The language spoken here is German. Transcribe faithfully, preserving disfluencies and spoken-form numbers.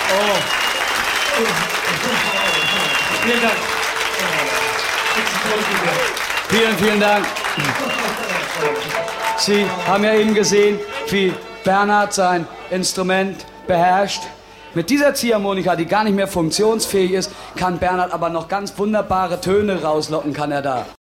Oh. Vielen Dank. Vielen, vielen Dank. Sie haben ja eben gesehen, wie Bernhard sein Instrument beherrscht. Mit dieser Ziehharmonika, die gar nicht mehr funktionsfähig ist, kann Bernhard aber noch ganz wunderbare Töne rauslocken, kann er da.